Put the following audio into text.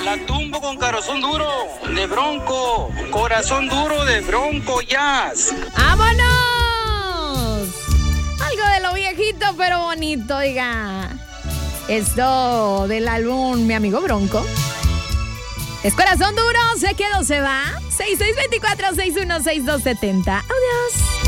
La tumbo con corazón duro de Bronco. Corazón duro de Bronco Jazz. ¡Vámonos! Algo de lo viejito pero bonito, oiga. Esto del álbum Mi Amigo Bronco. Es Corazón Duro, se quedó, se va. 6624-616-270. Adiós.